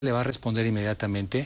le va a responder inmediatamente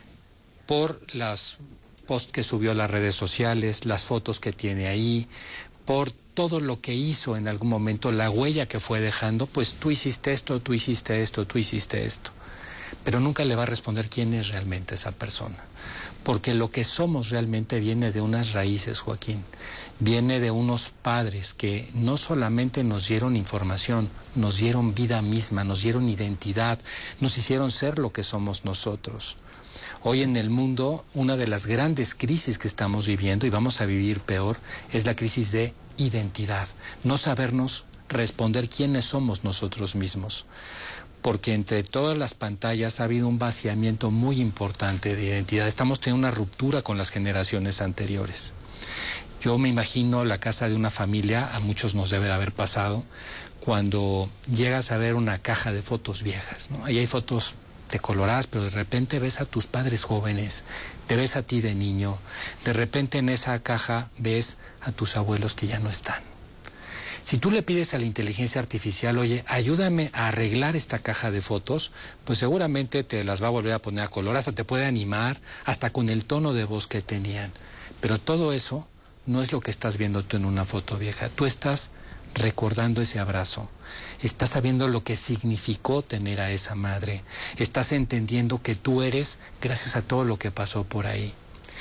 por las posts que subió a las redes sociales, las fotos que tiene ahí, por todo lo que hizo en algún momento, la huella que fue dejando, pues tú hiciste esto, tú hiciste esto, tú hiciste esto. Pero nunca le va a responder quién es realmente esa persona. Porque lo que somos realmente viene de unas raíces, Joaquín. Viene de unos padres que no solamente nos dieron información, nos dieron vida misma, nos dieron identidad, nos hicieron ser lo que somos nosotros. Hoy en el mundo, una de las grandes crisis que estamos viviendo, y vamos a vivir peor, es la crisis de identidad. No sabernos responder quiénes somos nosotros mismos. Porque entre todas las pantallas ha habido un vaciamiento muy importante de identidad. Estamos teniendo una ruptura con las generaciones anteriores. Yo me imagino la casa de una familia, a muchos nos debe de haber pasado, cuando llegas a ver una caja de fotos viejas, ¿no? Ahí hay fotos decoloradas, pero de repente ves a tus padres jóvenes, te ves a ti de niño, de repente en esa caja ves a tus abuelos que ya no están. Si tú le pides a la inteligencia artificial, oye, ayúdame a arreglar esta caja de fotos, pues seguramente te las va a volver a poner a color, hasta te puede animar, hasta con el tono de voz que tenían. Pero todo eso no es lo que estás viendo tú en una foto vieja. Tú estás recordando ese abrazo, estás sabiendo lo que significó tener a esa madre, estás entendiendo que tú eres gracias a todo lo que pasó por ahí.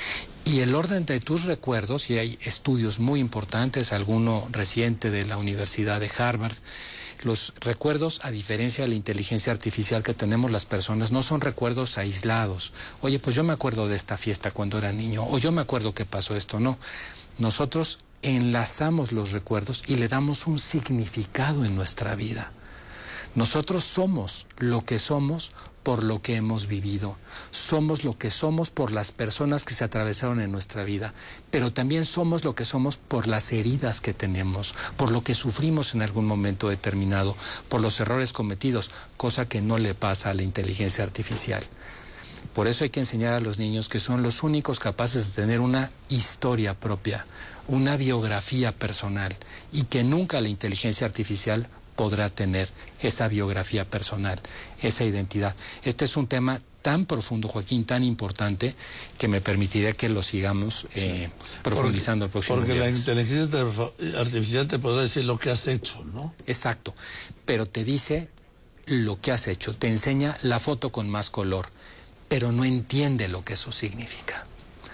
Y el orden de tus recuerdos, y hay estudios muy importantes, alguno reciente de la Universidad de Harvard, los recuerdos, a diferencia de la inteligencia artificial que tenemos las personas, no son recuerdos aislados. Oye, pues yo me acuerdo de esta fiesta cuando era niño, o yo me acuerdo que pasó esto, no. Nosotros enlazamos los recuerdos y le damos un significado en nuestra vida. Nosotros somos lo que somos por lo que hemos vivido. Somos lo que somos por las personas que se atravesaron en nuestra vida, pero también somos lo que somos por las heridas que tenemos, por lo que sufrimos en algún momento determinado, por los errores cometidos, cosa que no le pasa a la inteligencia artificial. Por eso hay que enseñar a los niños que son los únicos capaces de tener una historia propia, una biografía personal, y que nunca la inteligencia artificial podrá tener esa biografía personal, esa identidad. Este es un tema tan profundo, Joaquín, tan importante, que me permitiré que lo sigamos profundizando el próximo Porque viernes. La inteligencia artificial te podrá decir lo que has hecho, ¿no? Exacto, pero te dice lo que has hecho, te enseña la foto con más color, pero no entiende lo que eso significa.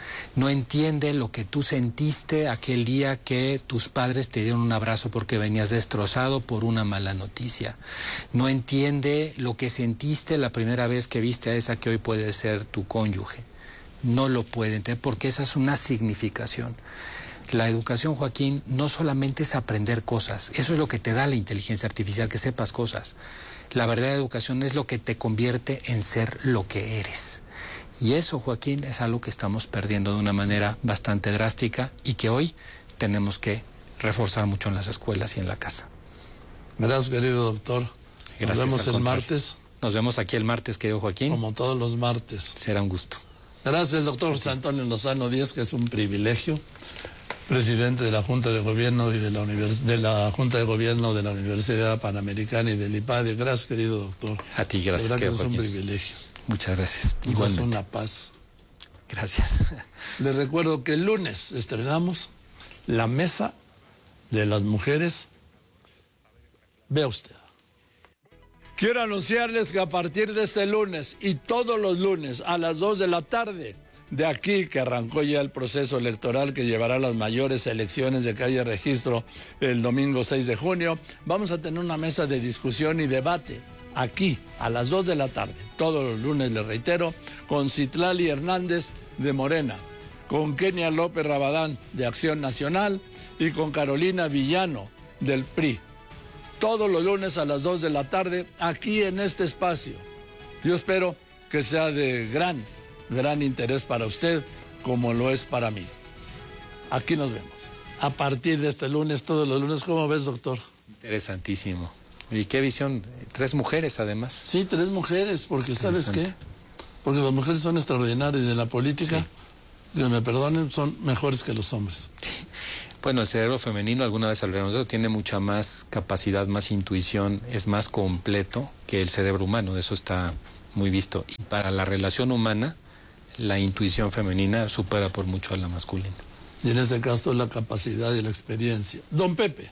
No entiende lo que tú sentiste aquel día que tus padres te dieron un abrazo porque venías destrozado por una mala noticia. No entiende lo que sentiste la primera vez que viste a esa que hoy puede ser tu cónyuge. No lo puede entender porque esa es una significación. La educación, Joaquín, no solamente es aprender cosas. Eso es lo que te da la inteligencia artificial, que sepas cosas. La verdadera educación es lo que te convierte en ser lo que eres. Y eso, Joaquín, es algo que estamos perdiendo de una manera bastante drástica y que hoy tenemos que reforzar mucho en las escuelas y en la casa. Gracias, querido doctor. Gracias. Nos vemos el martes. Nos vemos aquí el martes, querido Joaquín. Como todos los martes. Será un gusto. Gracias, doctor José Antonio Lozano Díaz, que es un privilegio. Presidente de la Junta de Gobierno y de la Junta de Gobierno de la Universidad Panamericana y del IPADE. Gracias, querido doctor. A ti, gracias, querido Joaquín. Es un Joaquín. privilegio. Muchas gracias. Igualmente. Es una paz. Gracias. Les recuerdo que el lunes estrenamos La Mesa de las Mujeres. Vea usted. Quiero anunciarles que a partir de este lunes y todos los lunes a las 2 de la tarde, de aquí que arrancó ya el proceso electoral que llevará a las mayores elecciones de que haya registro el domingo 6 de junio, vamos a tener una mesa de discusión y debate. Aquí, a las 2 de la tarde, todos los lunes, les reitero, con Citlali Hernández de Morena, con Kenia López Rabadán de Acción Nacional y con Carolina Villano del PRI. Todos los lunes a las 2 de la tarde, aquí en este espacio. Yo espero que sea de gran interés para usted, como lo es para mí. Aquí nos vemos. A partir de este lunes, todos los lunes, ¿cómo ves, doctor? Interesantísimo. ¿Y qué visión? 3 mujeres, además. Sí, 3 mujeres, porque ¿sabes qué? Porque las mujeres son extraordinarias de la política, sí. Que me perdonen, son mejores que los hombres. Bueno, el cerebro femenino, alguna vez hablaremos de eso, tiene mucha más capacidad, más intuición, es más completo que el cerebro humano, eso está muy visto. Y para la relación humana, la intuición femenina supera por mucho a la masculina. Y en este caso la capacidad y la experiencia. Don Pepe.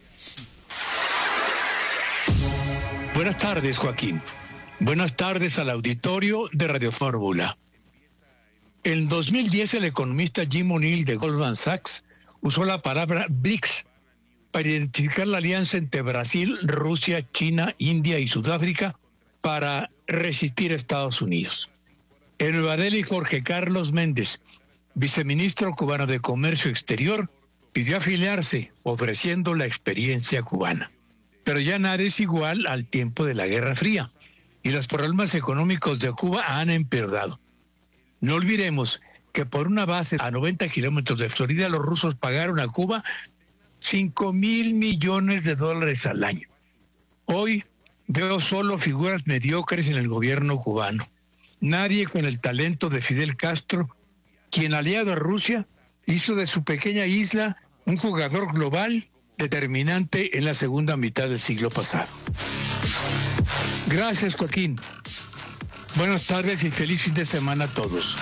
Buenas tardes, Joaquín. Buenas tardes al auditorio de Radio Fórmula. En 2010, el economista Jim O'Neill de Goldman Sachs usó la palabra BRICS para identificar la alianza entre Brasil, Rusia, China, India y Sudáfrica para resistir a Estados Unidos. En Nueva Delhi, Jorge Carlos Méndez, viceministro cubano de Comercio Exterior, pidió afiliarse, ofreciendo la experiencia cubana. Pero ya nada es igual al tiempo de la Guerra Fría, y los problemas económicos de Cuba han empeorado. No olvidemos que por una base a 90 kilómetros de Florida, los rusos pagaron a Cuba $5,000 millones al año. Hoy veo solo figuras mediocres en el gobierno cubano. Nadie con el talento de Fidel Castro, quien aliado a Rusia hizo de su pequeña isla un jugador global determinante en la segunda mitad del siglo pasado. Gracias, Joaquín. Buenas tardes y feliz fin de semana a todos.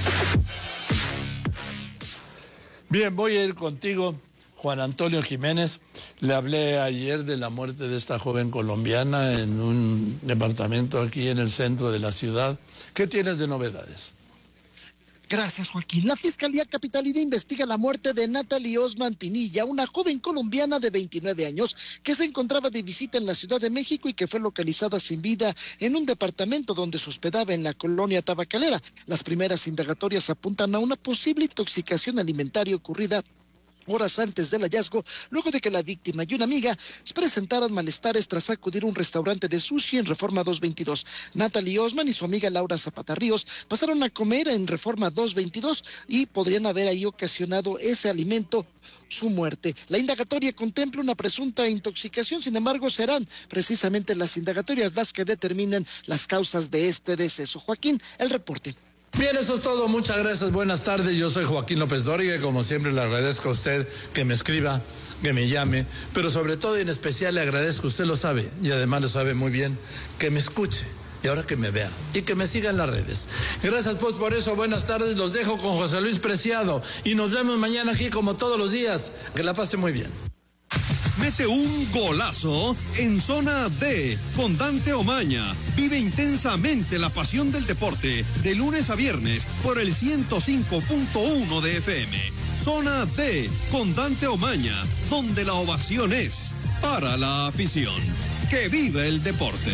Bien, voy a ir contigo, Juan Antonio Jiménez. Le hablé ayer de la muerte de esta joven colombiana en un departamento aquí en el centro de la ciudad. ¿Qué tienes de novedades? Gracias, Joaquín. La Fiscalía Capitalina investiga la muerte de Natalie Osman Pinilla, una joven colombiana de 29 años que se encontraba de visita en la Ciudad de México y que fue localizada sin vida en un departamento donde se hospedaba en la colonia tabacalera. Las primeras indagatorias apuntan a una posible intoxicación alimentaria ocurrida horas antes del hallazgo, luego de que la víctima y una amiga presentaran malestares tras acudir a un restaurante de sushi en Reforma 222. Natalie Osman y su amiga Laura Zapata Ríos pasaron a comer en Reforma 222 y podrían haber ahí ocasionado ese alimento su muerte. La indagatoria contempla una presunta intoxicación, sin embargo, serán precisamente las indagatorias las que determinen las causas de este deceso. Joaquín, el reporte. Bien, eso es todo. Muchas gracias. Buenas tardes. Yo soy Joaquín López Dóriga y como siempre le agradezco a usted que me escriba, que me llame, pero sobre todo y en especial le agradezco, usted lo sabe y además lo sabe muy bien, que me escuche y ahora que me vea y que me siga en las redes. Gracias pues por eso. Buenas tardes. Los dejo con José Luis Preciado y nos vemos mañana aquí como todos los días. Que la pase muy bien. Mete un golazo en Zona D con Dante Omaña. Vive intensamente la pasión del deporte de lunes a viernes por el 105.1 de FM. Zona D con Dante Omaña, donde la ovación es para la afición. ¡Que vive el deporte!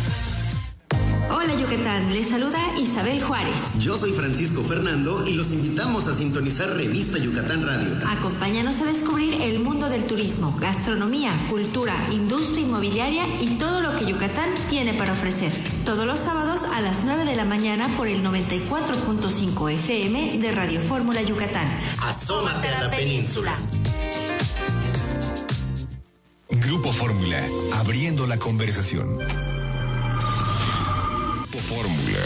Hola Yucatán, les saluda Isabel Juárez. Yo soy Francisco Fernando y los invitamos a sintonizar Revista Yucatán Radio. Acompáñanos a descubrir el mundo del turismo, gastronomía, cultura, industria inmobiliaria y todo lo que Yucatán tiene para ofrecer. Todos los sábados a las 9 de la mañana por el 94.5 FM de Radio Fórmula Yucatán. Asómate a la península. Grupo Fórmula, abriendo la conversación. Fórmula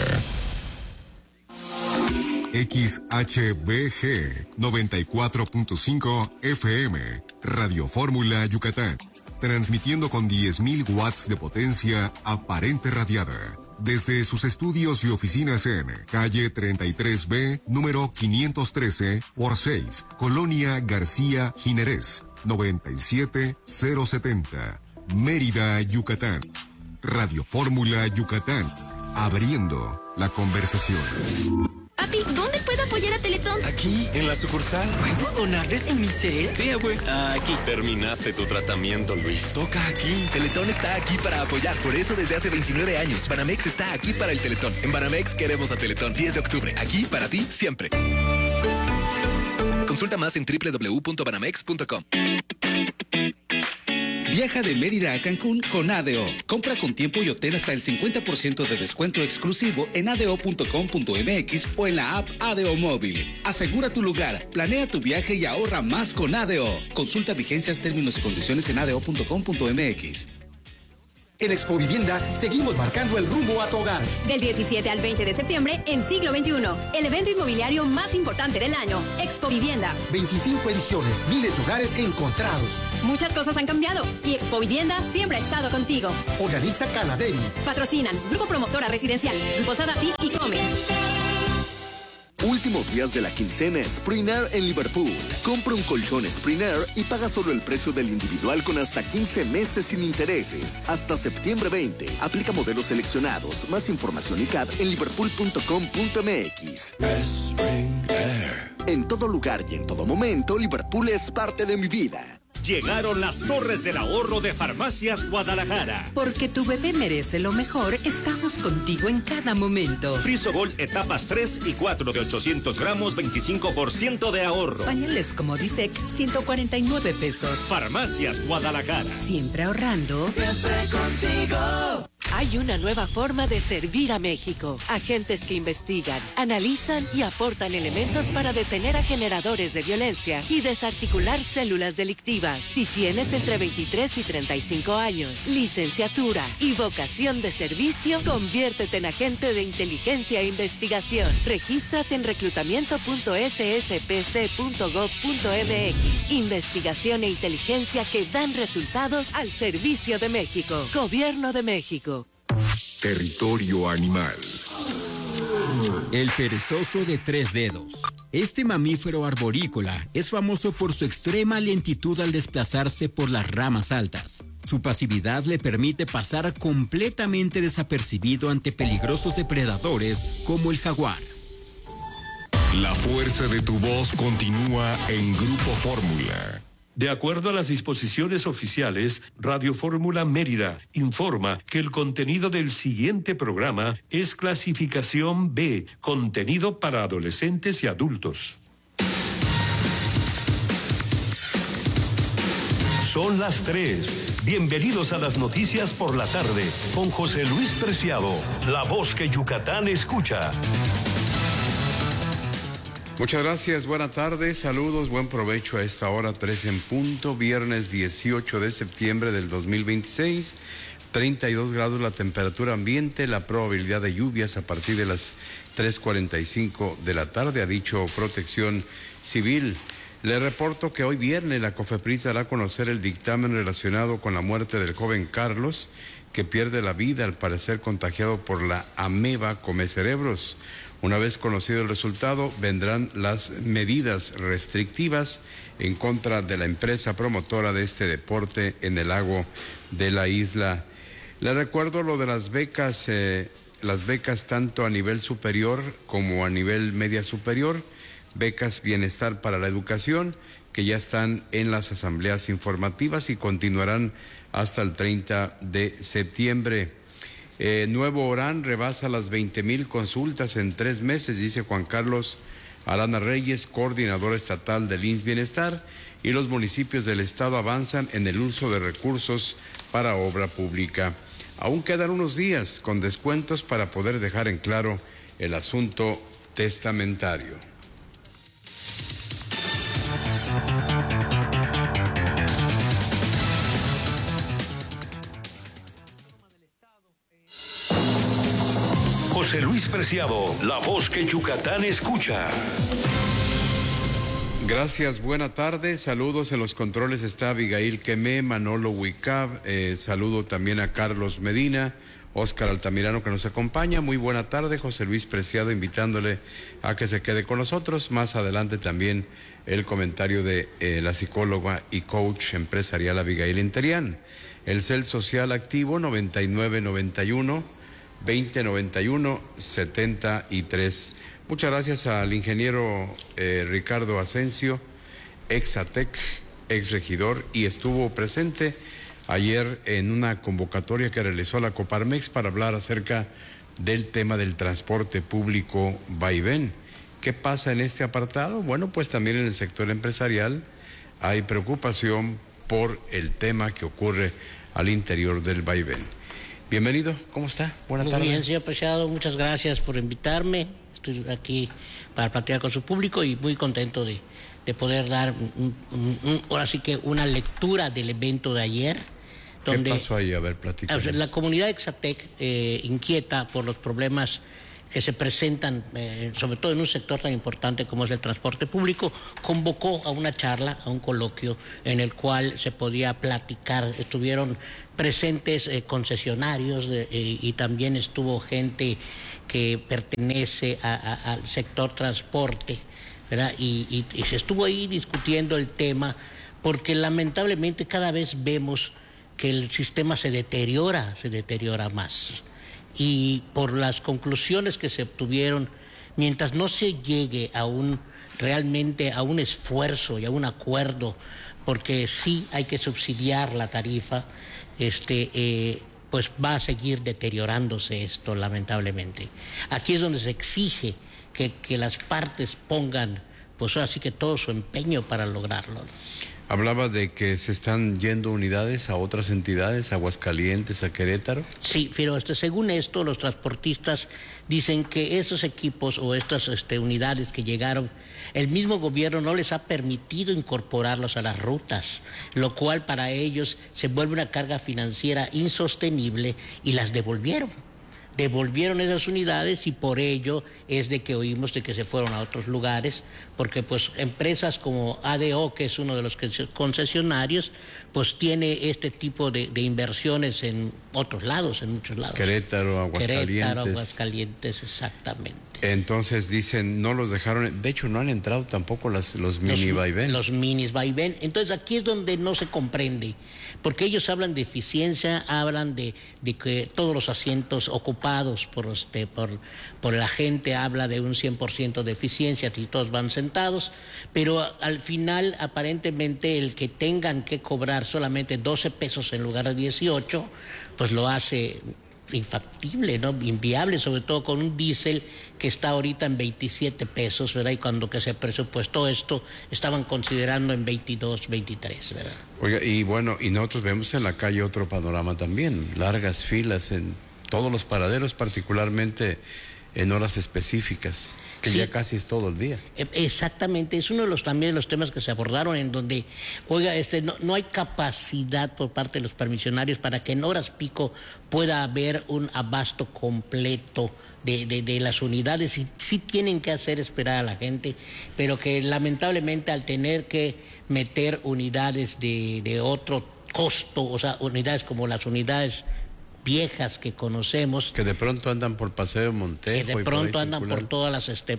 XHBG 94.5 FM Radio Fórmula Yucatán, transmitiendo con 10.000 watts de potencia aparente radiada desde sus estudios y oficinas en calle 33B, número 513 por 6, Colonia García Jiménez, 97070, Mérida, Yucatán. Radio Fórmula Yucatán, abriendo la conversación. Papi, ¿dónde puedo apoyar a Teletón? Aquí, en la sucursal. ¿Puedo donarles en mi cel? Sí, abue. Aquí. Terminaste tu tratamiento, Luis. Toca aquí. Teletón está aquí para apoyar. Por eso desde hace 29 años. Banamex está aquí para el Teletón. En Banamex queremos a Teletón. 10 de octubre. Aquí para ti, siempre. Consulta más en www.banamex.com. Viaja de Mérida a Cancún con ADO. Compra con tiempo y obtén hasta el 50% de descuento exclusivo en ado.com.mx o en la app ADO Móvil. Asegura tu lugar, planea tu viaje y ahorra más con ADO. Consulta vigencias, términos y condiciones en ado.com.mx. En Expo Vivienda seguimos marcando el rumbo a tu hogar. Del 17 al 20 de septiembre en Siglo XXI, el evento inmobiliario más importante del año, Expo Vivienda. 25 ediciones, miles de hogares encontrados. Muchas cosas han cambiado y Expo Vivienda siempre ha estado contigo. Organiza Canaderi. Patrocinan Grupo Promotora Residencial, Grupo Sadati y Come. Últimos días de la quincena Sprinair en Liverpool. Compra un colchón Sprinair y paga solo el precio del individual con hasta 15 meses sin intereses. Hasta septiembre 20. Aplica modelos seleccionados. Más información y CAD en liverpool.com.mx. Sprinair. En todo lugar y en todo momento, Liverpool es parte de mi vida. Llegaron las Torres del Ahorro de Farmacias Guadalajara. Porque tu bebé merece lo mejor, estamos contigo en cada momento. Frisogol etapas 3 y 4 de 800 gramos, 25% de ahorro. Pañales como Disec, 149 pesos. Farmacias Guadalajara. Siempre ahorrando. Siempre contigo. Hay una nueva forma de servir a México. Agentes que investigan, analizan y aportan elementos para detener a generadores de violencia y desarticular células delictivas. Si tienes entre 23 y 35 años, licenciatura y vocación de servicio, conviértete en agente de inteligencia e investigación. Regístrate en reclutamiento.sspc.gov.mx. Investigación e inteligencia que dan resultados al servicio de México. Gobierno de México. Territorio animal. El perezoso de 3 dedos. Este mamífero arborícola es famoso por su extrema lentitud al desplazarse por las ramas altas. Su pasividad le permite pasar completamente desapercibido ante peligrosos depredadores como el jaguar. La fuerza de tu voz continúa en Grupo Fórmula. De acuerdo a las disposiciones oficiales, Radio Fórmula Mérida informa que el contenido del siguiente programa es clasificación B, contenido para adolescentes y adultos. Son las 3. Bienvenidos a las noticias por la tarde con José Luis Preciado, la voz que Yucatán escucha. Muchas gracias, buenas tardes, saludos, buen provecho a esta hora, 3 en punto, viernes 18 de septiembre del 2026, 32 grados la temperatura ambiente, la probabilidad de lluvias a partir de las 3:45 de la tarde, ha dicho Protección Civil. Le reporto que hoy viernes la COFEPRIS dará a conocer el dictamen relacionado con la muerte del joven Carlos, que pierde la vida al parecer contagiado por la ameba comecerebros. Una vez conocido el resultado, vendrán las medidas restrictivas en contra de la empresa promotora de este deporte en el lago de la isla. Le recuerdo lo de las becas tanto a nivel superior como a nivel media superior, becas Bienestar para la Educación, que ya están en las asambleas informativas y continuarán hasta el 30 de septiembre. Nuevo Orán rebasa las 20,000 consultas en 3 meses, dice Juan Carlos Arana Reyes, coordinador estatal del IMSS Bienestar, y los municipios del estado avanzan en el uso de recursos para obra pública. Aún quedan unos días con descuentos para poder dejar en claro el asunto testamentario. José Luis Preciado, la voz que Yucatán escucha. Gracias, buena tarde, saludos en los controles está Abigail Quemé, Manolo Huicab, saludo también a Carlos Medina, Óscar Altamirano que nos acompaña, muy buena tarde, José Luis Preciado invitándole a que se quede con nosotros, más adelante también el comentario de la psicóloga y coach empresarial Abigail Interián, el CEL social activo 9991-2091-73. Muchas gracias al ingeniero Ricardo Asensio, ex-ATEC, ex-regidor, y estuvo presente ayer en una convocatoria que realizó la Coparmex para hablar acerca del tema del transporte público vaivén. ¿Qué pasa en este apartado? Bueno, pues también en el sector empresarial hay preocupación por el tema que ocurre al interior del vaivén. Bienvenido, ¿cómo está? Buenas tardes. Muy bien, señor Preciado, muchas gracias por invitarme. Estoy aquí para platicar con su público y muy contento de poder dar ahora sí que una lectura del evento de ayer, ¿Qué pasó ahí? A ver, platícanos. La comunidad de Exatec, inquieta por los problemas que se presentan, sobre todo en un sector tan importante como es el transporte público, convocó a una charla, a un coloquio en el cual se podía platicar. Estuvieron presentes concesionarios y también estuvo gente que pertenece al sector transporte, ¿verdad? Y se estuvo ahí discutiendo el tema, porque lamentablemente cada vez vemos que el sistema se deteriora más. Y por las conclusiones que se obtuvieron, mientras no se llegue realmente a un esfuerzo y a un acuerdo, porque sí hay que subsidiar la tarifa, pues va a seguir deteriorándose esto, lamentablemente. Aquí es donde se exige que las partes pongan, pues así que todo su empeño para lograrlo. Hablaba de que se están yendo unidades a otras entidades, a Aguascalientes, a Querétaro. Sí, pero según esto, los transportistas dicen que esos equipos o estas unidades que llegaron, el mismo gobierno no les ha permitido incorporarlos a las rutas, lo cual para ellos se vuelve una carga financiera insostenible y las devolvieron esas unidades, y por ello es de que oímos de que se fueron a otros lugares, porque pues empresas como ADO, que es uno de los concesionarios, pues tiene este tipo de inversiones en otros lados, en muchos lados. Querétaro, Aguascalientes, exactamente. Entonces dicen, no los dejaron, de hecho no han entrado tampoco los mini vaivén. Los minis vaivén. Entonces aquí es donde no se comprende, porque ellos hablan de eficiencia, hablan de que todos los asientos ocupados por la gente, habla de un 100% de eficiencia y todos van sentados, pero al final aparentemente el que tengan que cobrar solamente 12 pesos en lugar de 18, pues lo hace infactible, ¿no? Inviable, sobre todo con un diésel que está ahorita en 27 pesos, ¿verdad? Y cuando que se presupuestó esto, estaban considerando en 22, 23, ¿verdad? Oiga, y bueno, y nosotros vemos en la calle otro panorama también, largas filas en todos los paraderos, particularmente en horas específicas, que sí, ya casi es todo el día. Exactamente, es uno de los también de los temas que se abordaron, en donde, oiga, no hay capacidad por parte de los permisionarios para que en horas pico pueda haber un abasto completo de las unidades, y sí tienen que hacer esperar a la gente, pero que lamentablemente al tener que meter unidades de otro costo, o sea, unidades como las unidades viejas que conocemos, que de pronto andan por Paseo Montejo, que de pronto andan por todas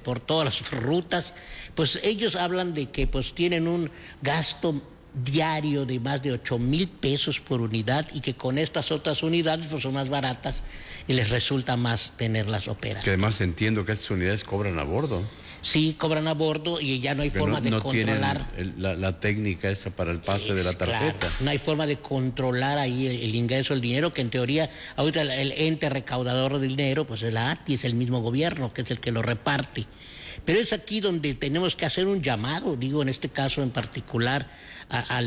las rutas, pues ellos hablan de que pues tienen un gasto diario de más de 8,000 pesos por unidad, y que con estas otras unidades pues son más baratas y les resulta más tenerlas operadas. Que además entiendo que estas unidades cobran a bordo. Sí, cobran a bordo y ya no hay forma de controlar. La técnica esa para el pase de la tarjeta. Claro, no hay forma de controlar ahí el ingreso del dinero, que en teoría ahorita el ente recaudador del dinero pues es la ATI, es el mismo gobierno que es el que lo reparte. Pero es aquí donde tenemos que hacer un llamado, digo en este caso en particular, a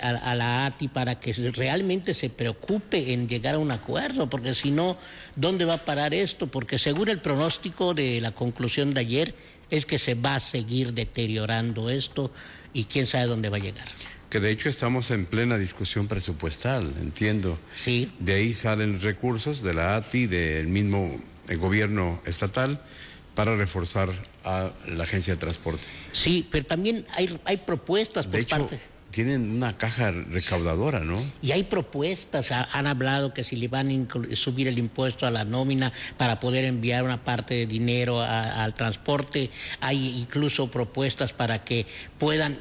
la ATI, para que realmente se preocupe en llegar a un acuerdo, porque si no, ¿dónde va a parar esto? Porque según el pronóstico de la conclusión de ayer, es que se va a seguir deteriorando esto y quién sabe dónde va a llegar. Que de hecho estamos en plena discusión presupuestal, entiendo. Sí. De ahí salen recursos de la ATI, del mismo gobierno estatal, para reforzar a la agencia de transporte. Sí, pero también hay propuestas por parte. Tienen una caja recaudadora, ¿no? Y hay propuestas, han hablado que si le van a subir el impuesto a la nómina para poder enviar una parte de dinero al transporte, hay incluso propuestas para que puedan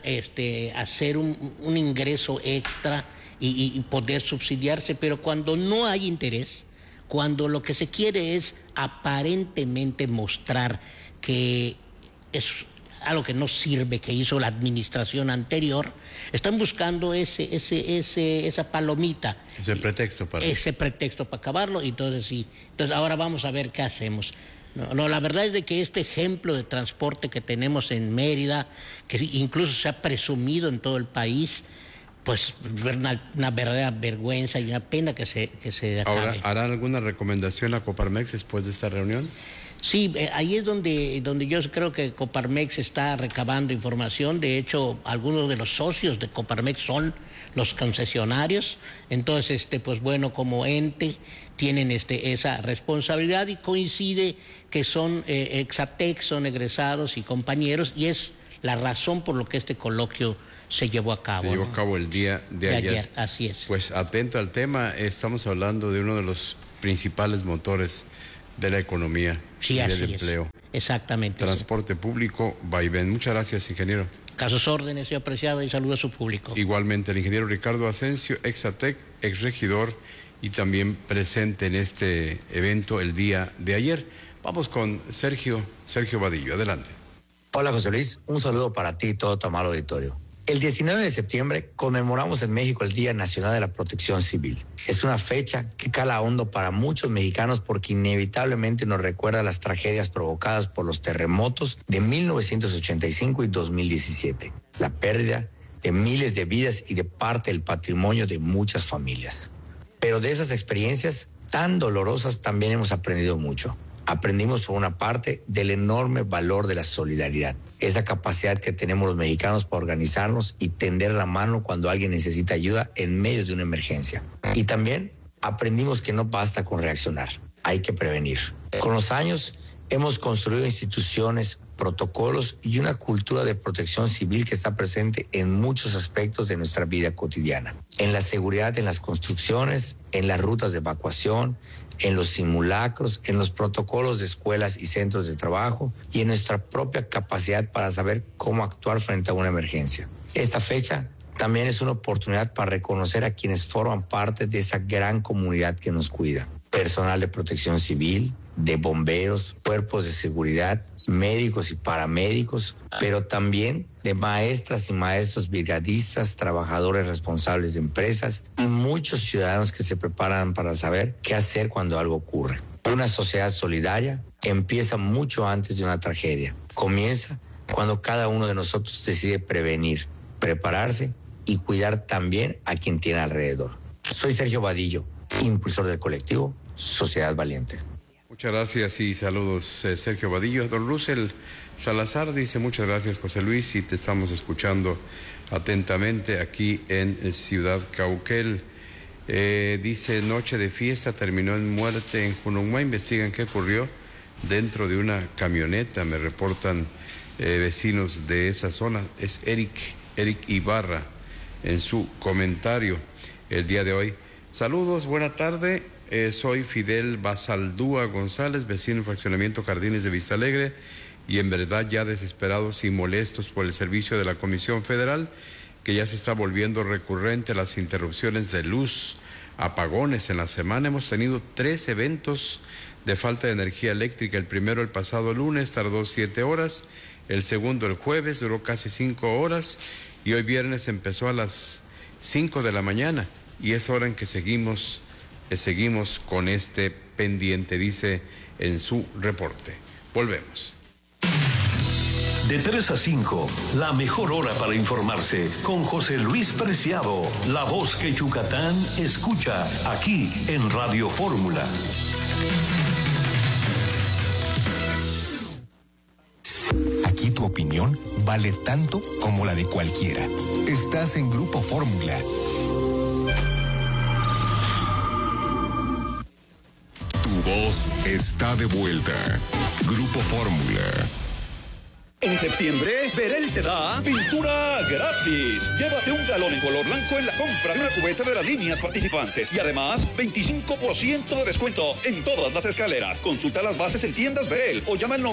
hacer un ingreso extra y poder subsidiarse, pero cuando no hay interés, cuando lo que se quiere es aparentemente mostrar que es algo que no sirve, que hizo la administración anterior, están buscando esa palomita. Ese pretexto para acabarlo, y entonces sí. Entonces ahora vamos a ver qué hacemos. No, la verdad es de que este ejemplo de transporte que tenemos en Mérida, que incluso se ha presumido en todo el país, pues una verdadera vergüenza y una pena que se acabe. Ahora, ¿hará alguna recomendación a Coparmex después de esta reunión? Sí, ahí es donde yo creo que Coparmex está recabando información. De hecho, algunos de los socios de Coparmex son los concesionarios. Entonces, pues bueno, como ente tienen esa responsabilidad y coincide que son Exatec, son egresados y compañeros, y es la razón por lo que este coloquio se llevó a cabo. Se llevó a cabo el día de ayer. Así es. Pues atento al tema, estamos hablando de uno de los principales motores de la economía y del empleo. Exactamente. Transporte público, vaivén. Muchas gracias, ingeniero. Casos órdenes, señor apreciado, y saludo a su público. Igualmente, el ingeniero Ricardo Asensio, Exatec, exregidor y también presente en este evento el día de ayer. Vamos con Sergio Vadillo. Adelante. Hola, José Luis. Un saludo para ti y todo tu amado auditorio. El 19 de septiembre conmemoramos en México el Día Nacional de la Protección Civil. Es una fecha que cala hondo para muchos mexicanos porque inevitablemente nos recuerda las tragedias provocadas por los terremotos de 1985 y 2017, la pérdida de miles de vidas y de parte del patrimonio de muchas familias. Pero de esas experiencias tan dolorosas también hemos aprendido mucho. Aprendimos por una parte del enorme valor de la solidaridad, esa capacidad que tenemos los mexicanos para organizarnos y tender la mano cuando alguien necesita ayuda en medio de una emergencia. Y también aprendimos que no basta con reaccionar, hay que prevenir. Con los años hemos construido instituciones, protocolos y una cultura de protección civil que está presente en muchos aspectos de nuestra vida cotidiana. En la seguridad en las construcciones, en las rutas de evacuación, en los simulacros, en los protocolos de escuelas y centros de trabajo y en nuestra propia capacidad para saber cómo actuar frente a una emergencia. Esta fecha también es una oportunidad para reconocer a quienes forman parte de esa gran comunidad que nos cuida. Personal de protección civil, de bomberos, cuerpos de seguridad, médicos y paramédicos, pero también de maestras y maestros brigadistas, trabajadores responsables de empresas y muchos ciudadanos que se preparan para saber qué hacer cuando algo ocurre. Una sociedad solidaria empieza mucho antes de una tragedia. Comienza cuando cada uno de nosotros decide prevenir, prepararse y cuidar también a quien tiene alrededor. Soy Sergio Vadillo, impulsor del colectivo Sociedad Valiente. Muchas gracias y saludos, Sergio Vadillo. Don Russell Salazar dice: muchas gracias, José Luis, y te estamos escuchando atentamente aquí en Ciudad Cauquel. Dice: noche de fiesta terminó en muerte en Junumá. Investigan qué ocurrió dentro de una camioneta. Me reportan vecinos de esa zona. Es Eric Ibarra en su comentario el día de hoy. Saludos, buena tarde. Soy Fidel Basaldúa González, vecino del fraccionamiento Jardines de Vista Alegre, y en verdad ya desesperados y molestos por el servicio de la Comisión Federal, que ya se está volviendo recurrente las interrupciones de luz, apagones. En la semana hemos tenido 3 eventos de falta de energía eléctrica. El primero el pasado lunes tardó 7 horas, el segundo el jueves duró casi 5 horas y hoy viernes empezó a las 5 de la mañana y es hora en que seguimos con este pendiente, dice en su reporte. Volvemos. De 3 a 5, la mejor hora para informarse con José Luis Preciado, la voz que Yucatán escucha aquí en Radio Fórmula. Aquí tu opinión vale tanto como la de cualquiera. Estás en Grupo Fórmula. Tu voz está de vuelta. Grupo Fórmula. En septiembre, Verel te da pintura gratis. Llévate un galón en color blanco en la compra de una cubeta de las líneas participantes. Y además, 25% de descuento en todas las escaleras. Consulta las bases en tiendas Verel o llama al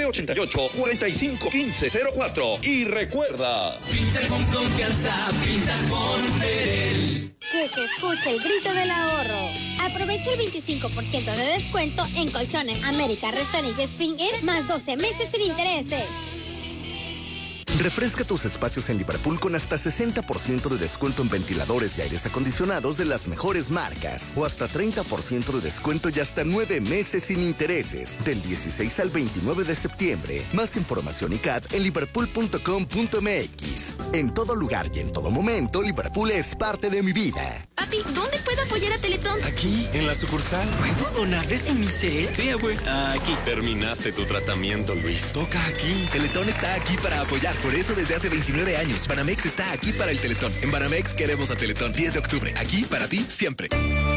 9988-451504. Y recuerda... Pinta con confianza, pinta con Verel. Que se escuche el grito del ahorro. Aprovecha el 25% de descuento en colchones América, Restaurant y Spring Inn, más 12 meses sin intereses. Refresca tus espacios en Liverpool con hasta 60% de descuento en ventiladores y aires acondicionados de las mejores marcas. O hasta 30% de descuento y hasta 9 meses sin intereses. Del 16 al 29 de septiembre. Más información y CAT en liverpool.com.mx. En todo lugar y en todo momento, Liverpool es parte de mi vida. Papi, ¿dónde puedo apoyar a Teletón? Aquí, en la sucursal. ¿Puedo donarles en mi cel? Sí, güey. Aquí. Terminaste tu tratamiento, Luis. Toca aquí. Teletón está aquí para apoyar. Por eso desde hace 29 años, Banamex está aquí para el Teletón. En Banamex queremos a Teletón. 10 de octubre. Aquí para ti siempre.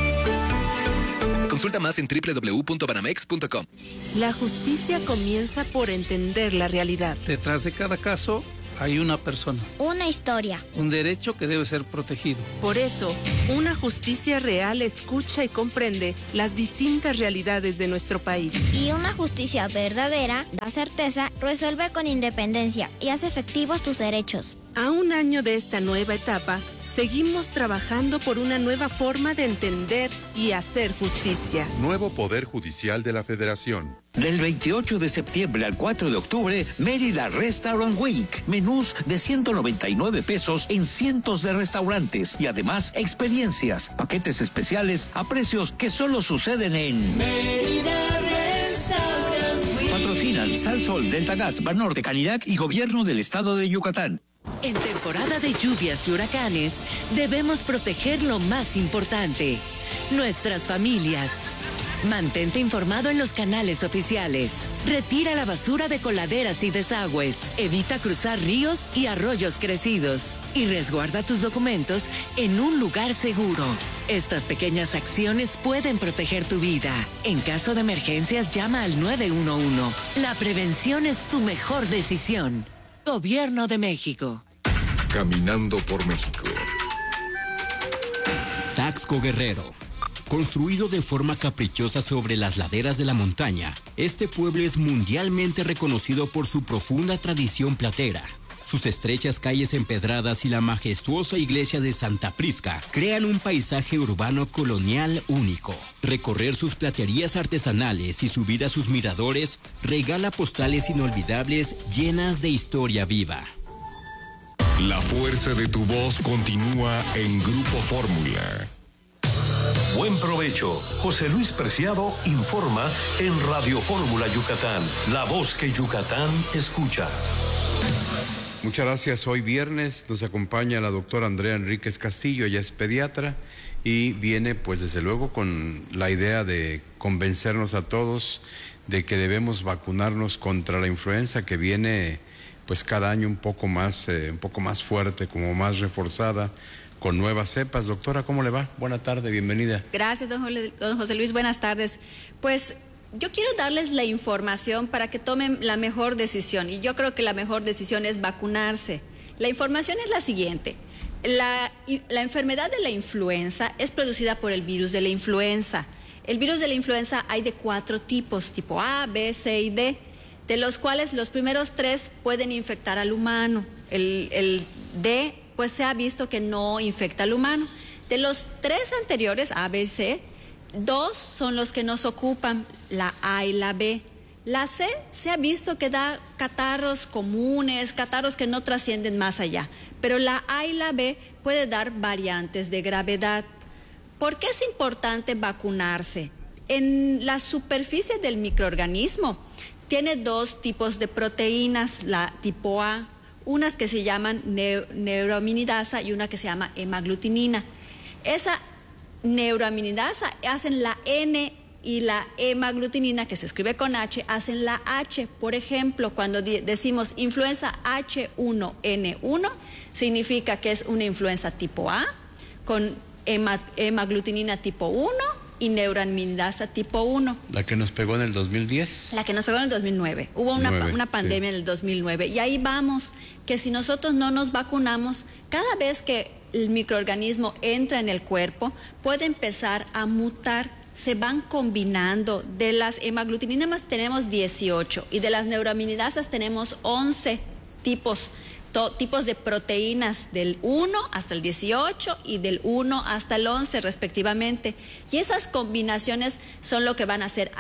Consulta más en www.banamex.com. La justicia comienza por entender la realidad. Detrás de cada caso hay una persona. Una historia. Un derecho que debe ser protegido. Por eso, una justicia real escucha y comprende las distintas realidades de nuestro país. Y una justicia verdadera da certeza, resuelve con independencia y hace efectivos tus derechos. A un año de esta nueva etapa, seguimos trabajando por una nueva forma de entender y hacer justicia. Nuevo Poder Judicial de la Federación. Del 28 de septiembre al 4 de octubre, Mérida Restaurant Week. Menús de 199 pesos en cientos de restaurantes. Y además, experiencias, paquetes especiales a precios que solo suceden en Mérida Restaurant Week. Patrocinan Sal Sol, Delta Gas, Banorte, Canirac y Gobierno del Estado de Yucatán. En temporada de lluvias y huracanes, debemos proteger lo más importante, nuestras familias. Mantente informado en los canales oficiales. Retira la basura de coladeras y desagües. Evita cruzar ríos y arroyos crecidos. Y resguarda tus documentos en un lugar seguro. Estas pequeñas acciones pueden proteger tu vida. En caso de emergencias, llama al 911. La prevención es tu mejor decisión. Gobierno de México. Caminando por México. Taxco Guerrero. Construido de forma caprichosa sobre las laderas de la montaña, este pueblo es mundialmente reconocido por su profunda tradición platera. Sus estrechas calles empedradas y la majestuosa iglesia de Santa Prisca crean un paisaje urbano colonial único. Recorrer sus platerías artesanales y subir a sus miradores regala postales inolvidables llenas de historia viva. La fuerza de tu voz continúa en Grupo Fórmula. Buen provecho. José Luis Preciado informa en Radio Fórmula Yucatán, la voz que Yucatán escucha. Muchas gracias. Hoy viernes nos acompaña la doctora Andrea Enríquez Castillo, ella es pediatra y viene pues desde luego con la idea de convencernos a todos de que debemos vacunarnos contra la influenza que viene pues cada año un poco más fuerte, como más reforzada, con nuevas cepas. Doctora, ¿cómo le va? Buena tarde, bienvenida. Gracias, don José Luis, buenas tardes. Pues yo quiero darles la información para que tomen la mejor decisión, y yo creo que la mejor decisión es vacunarse. La información es la siguiente: la enfermedad de la influenza es producida por el virus de la influenza. El virus de la influenza hay de 4 tipos, tipo A, B, C y D, de los cuales los primeros 3 pueden infectar al humano. El D, pues se ha visto que no infecta al humano. De los 3 anteriores, A, B, C, 2 son los que nos ocupan, la A y la B. La C se ha visto que da catarros comunes, catarros que no trascienden más allá, pero la A y la B puede dar variantes de gravedad. ¿Por qué es importante vacunarse? En la superficie del microorganismo tiene 2 tipos de proteínas, la tipo A, unas que se llaman neuraminidasa y una que se llama hemaglutinina. Esa neuraminidasa hacen la N y la hemaglutinina, que se escribe con H, hacen la H. Por ejemplo, cuando decimos influenza H1N1, significa que es una influenza tipo A con hemaglutinina tipo 1 y neuraminidasa tipo 1. ¿La que nos pegó en el 2010? La que nos pegó en el 2009. Hubo una pandemia en el 2009. Y ahí vamos, que si nosotros no nos vacunamos, cada vez que el microorganismo entra en el cuerpo, puede empezar a mutar. Se van combinando. De las hemaglutininas tenemos 18 y de las neuraminidasas tenemos 11 tipos. tipos de proteínas del 1 hasta el 18 y del 1 hasta el 11 respectivamente. Y esas combinaciones son lo que van a ser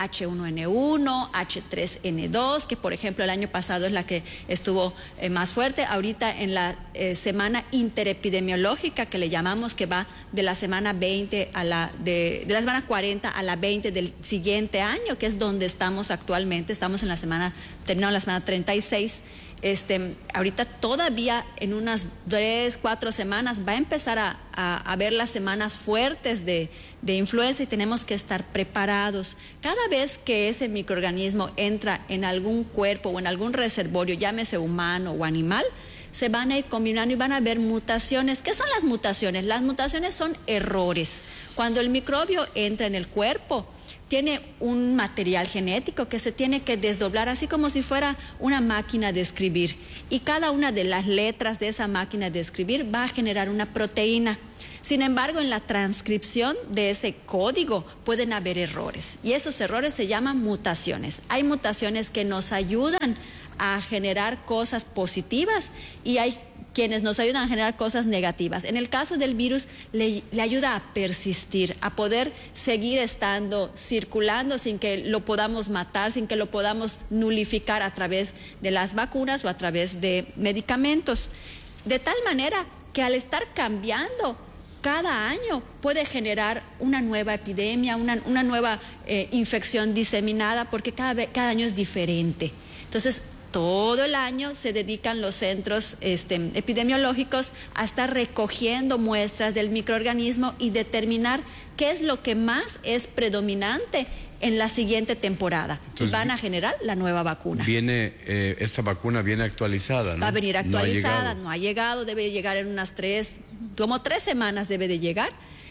H1N1, H3N2, que por ejemplo el año pasado es la que estuvo más fuerte. Ahorita en la semana interepidemiológica que le llamamos, que va de la semana 20 a de la semana 40 a la 20 del siguiente año, que es donde estamos actualmente. Estamos en la semana, terminando la semana 36. Ahorita todavía en unas 3-4 semanas va a empezar a ver las semanas fuertes de influenza y tenemos que estar preparados. Cada vez que ese microorganismo entra en algún cuerpo o en algún reservorio, llámese humano o animal, se van a ir combinando y van a haber mutaciones. ¿Qué son las mutaciones? Las mutaciones son errores. Cuando el microbio entra en el cuerpo, tiene un material genético que se tiene que desdoblar, así como si fuera una máquina de escribir. Y cada una de las letras de esa máquina de escribir va a generar una proteína. Sin embargo, en la transcripción de ese código pueden haber errores. Y esos errores se llaman mutaciones. Hay mutaciones que nos ayudan a generar cosas positivas y hay quienes nos ayudan a generar cosas negativas. En el caso del virus, le ayuda a persistir, a poder seguir estando circulando sin que lo podamos matar, sin que lo podamos nulificar a través de las vacunas o a través de medicamentos. De tal manera que al estar cambiando cada año puede generar una nueva epidemia, una nueva infección diseminada, porque cada año es diferente. Entonces, todo el año se dedican los centros epidemiológicos a estar recogiendo muestras del microorganismo y determinar qué es lo que más es predominante en la siguiente temporada. Entonces, y van a generar la nueva vacuna. Esta vacuna viene actualizada, ¿no? Va a venir actualizada, no ha llegado, debe llegar en unas 3 semanas debe de llegar.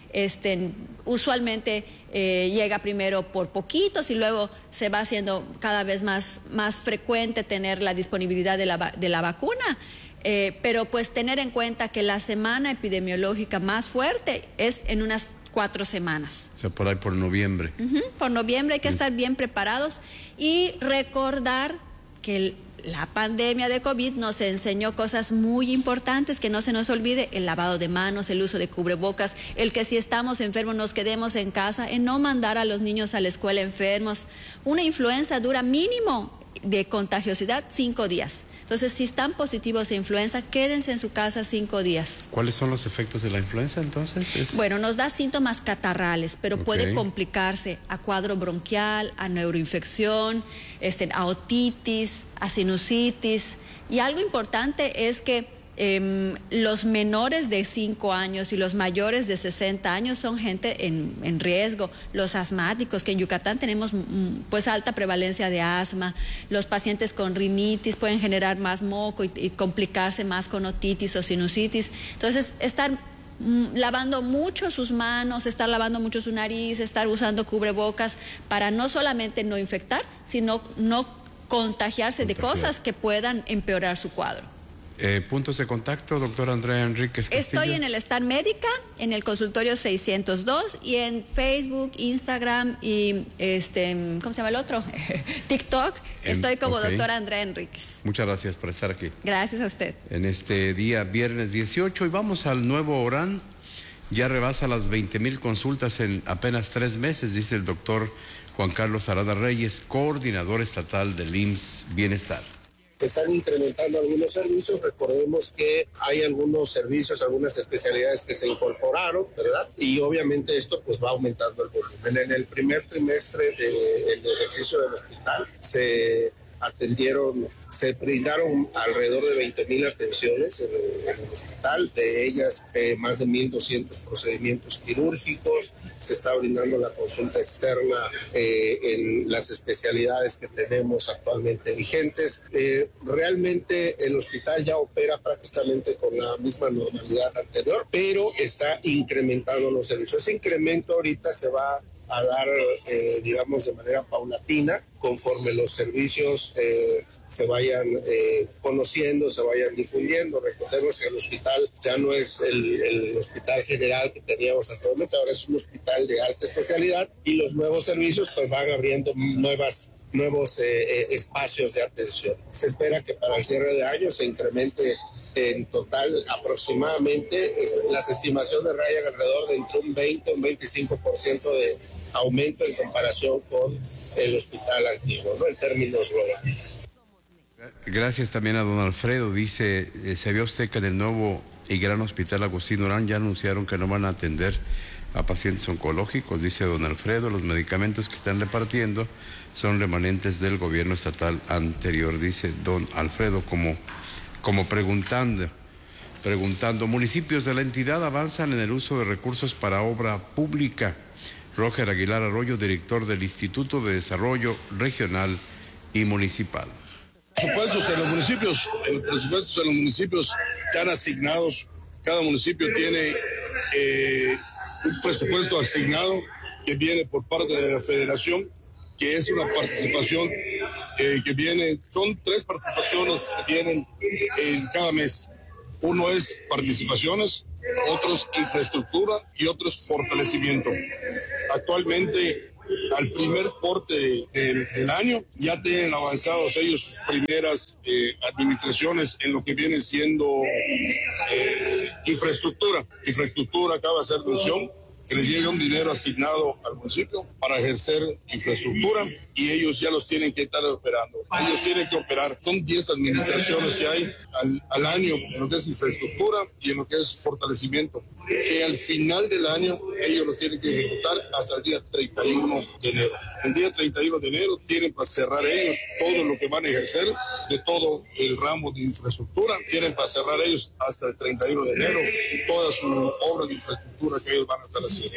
Usualmente llega primero por poquitos y luego se va haciendo cada vez más frecuente tener la disponibilidad de la vacuna, pero pues tener en cuenta que la semana epidemiológica más fuerte es en unas 4 semanas. O sea, por ahí por noviembre. Por noviembre hay que estar bien preparados y recordar que la pandemia de COVID nos enseñó cosas muy importantes, que no se nos olvide: el lavado de manos, el uso de cubrebocas, el que si estamos enfermos nos quedemos en casa, en no mandar a los niños a la escuela enfermos. Una influenza dura mínimo de contagiosidad 5 días. Entonces, si están positivos a influenza, quédense en su casa 5 días. ¿Cuáles son los efectos de la influenza entonces? Bueno, nos da síntomas catarrales, pero puede complicarse a cuadro bronquial, a neuroinfección, a otitis, a sinusitis. Y algo importante es que los menores de 5 años y los mayores de 60 años son gente en riesgo. Los asmáticos, que en Yucatán tenemos pues alta prevalencia de asma. Los pacientes con rinitis pueden generar más moco y complicarse más con otitis o sinusitis. Entonces, estar lavando mucho sus manos, estar lavando mucho su nariz, estar usando cubrebocas para no solamente no infectar, sino no contagiarse de cosas que puedan empeorar su cuadro. Puntos de contacto, doctora Andrea Enríquez Castillo. Estoy en el Star Médica, en el consultorio 602, y en Facebook, Instagram y ¿cómo se llama el otro? TikTok. Estoy como doctora Andrea Enríquez. Muchas gracias por estar aquí. Gracias a usted. En este día, viernes 18, y vamos al nuevo Orán. Ya rebasa las 20,000 consultas en apenas 3 meses, dice el doctor Juan Carlos Arada Reyes, coordinador estatal del IMSS Bienestar. Están incrementando algunos servicios. Recordemos que hay algunos servicios, algunas especialidades que se incorporaron, ¿verdad? Y obviamente esto pues va aumentando el volumen. En el primer trimestre del ejercicio del hospital se brindaron alrededor de 20,000 atenciones en el hospital, de ellas más de 1,200 procedimientos quirúrgicos. Se está brindando la consulta externa en las especialidades que tenemos actualmente vigentes. Realmente el hospital ya opera prácticamente con la misma normalidad anterior, pero está incrementando los servicios. Ese incremento ahorita se va a dar, digamos, de manera paulatina, conforme los servicios se vayan conociendo, se vayan difundiendo. Recordemos que el hospital ya no es el hospital general que teníamos anteriormente, ahora es un hospital de alta especialidad y los nuevos servicios pues van abriendo nuevas nuevos espacios de atención. Se espera que para el cierre de año se incremente en total aproximadamente, las estimaciones rayan alrededor de entre un 20 y un 25% de aumento en comparación con el hospital antiguo, ¿no? En términos globales. Gracias también a don Alfredo. Dice, ¿sabía usted que en el nuevo y gran hospital Agustín Orán ya anunciaron que no van a atender a pacientes oncológicos? Dice don Alfredo, los medicamentos que están repartiendo son remanentes del gobierno estatal anterior, dice don Alfredo, como preguntando. Municipios de la entidad avanzan en el uso de recursos para obra pública. Roger Aguilar Arroyo, director del Instituto de Desarrollo Regional y Municipal. Presupuestos en los municipios están asignados. Cada municipio tiene un presupuesto asignado que viene por parte de la federación, que es una participación que viene, son 3 participaciones que vienen en cada mes. Uno es participaciones, otro es infraestructura y otro es fortalecimiento. Actualmente, al primer corte del año, ya tienen avanzados ellos sus primeras administraciones en lo que viene siendo infraestructura. Infraestructura acaba de hacer mención que les llega un dinero asignado al municipio para ejercer infraestructura y ellos ya los tienen que estar operando. Ellos tienen que operar. Son 10 administraciones que hay al año en lo que es infraestructura y en lo que es fortalecimiento, que al final del año ellos lo tienen que ejecutar hasta el día 31 de enero. El día 31 de enero tienen para cerrar ellos todo lo que van a ejercer de todo el ramo de infraestructura. Tienen para cerrar ellos hasta el 31 de enero toda su obra de infraestructura que ellos van a estar haciendo.